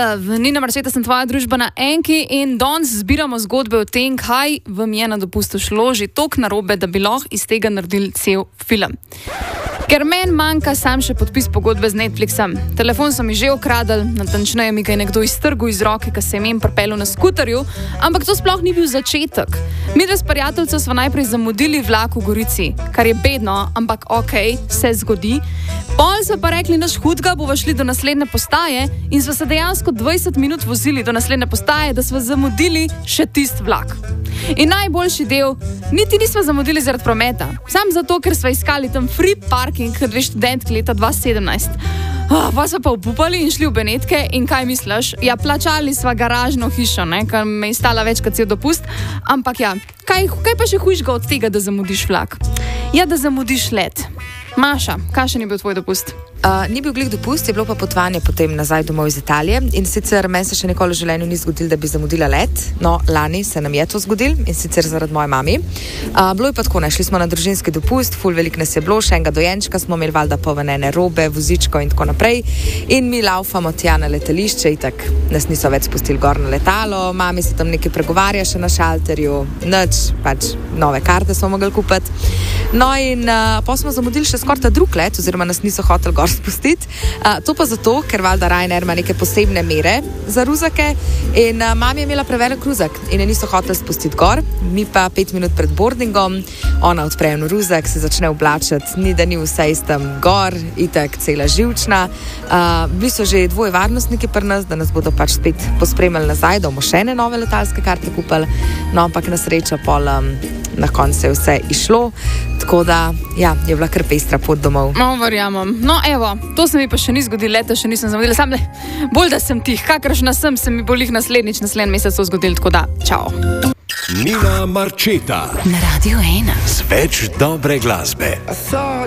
Love. Nina Marčeta, sem tvoja družba na Enki in danes zbiramo zgodbe o tem, kaj vam je na dopustu šlo že toliko narobe, da bi lahko iz tega naredili cel film. Ker meni manjka sam še podpis pogodbe z Netflixom. Telefon so mi že ukradli, natančneje mi ga je nekdo iztrgal iz roke, ko se je meni pripeljal na skuterju, ampak to sploh ni bil začetek. Midve s prijateljicami smo najprej zamudili vlak v Gorici, kar je bedno, ampak okej, se zgodi. Pol so pa rekli, naš hudga, bova šli do naslednje postaje in smo se dejansko 20 minut vozili do naslednje postaje, da smo zamudili še tist vlak. In najboljši del, niti nismo zamudili zaradi prometa, sam zato, ker smo iskali tam free parking, dve študentki leta 2017. Pa smo pa upupali in šli v Benetke in kaj misliš? Ja, plačali sva garažno hišo, ker me je stala več kot cel dopust, ampak ja, kaj pa še hujšega od tega, da zamudiš vlak? Ja, da zamudiš let. Maša, kakšen je bil tvoj dopust? Ni bil glih dopust, je bilo pa potovanje potem nazaj domov iz Italije in sicer meni se še nikoli v življenju ni zgodilo, da bi zamudila let, no lani se nam je to zgodilo in sicer zaradi moje mami. Bilo je pa tako, šli smo na družinski dopust, ful veliko nas je bilo, še enega dojenčka smo imeli valjda povenene robe, vozičko in tako naprej in mi laufamo tja na letališče, itak nas niso več spustili gor na letalo, mami se tam nekaj pregovarja še na šalterju, nič, pač nove karte smo mogli kupiti. No in pa smo zamudili še skoraj ta drug let, oziroma nas niso hoteli gor spustiti. To pa zato, ker valjda Ryanair ima neke posebne mere za ruzake in mami je imela prevelik ruzak in je niso hoteli spustiti gor, mi pa 5 minut pred boardingom, ona odpre en ruzak, se začne oblačiti, ni da ni vse istem gor, itak cela živčna. Bili so že dvoje varnostniki pri nas, da nas bodo pač spet pospremili nazaj, da bomo še ene nove letalske karte kupili, no ampak na srečo pol na koncu je vse išlo, tako da ja, je bila kar pestra pot domov. No, verjamem. No, evo, to se mi pa še ni zgodilo, leta še nisem zamudila, sam bolj da sem tih, kakršna sem, se mi bo lih naslednji mesec to zgodilo, tako da, čao. Nina Marčeta Na Radio 1 z več dobre glasbe.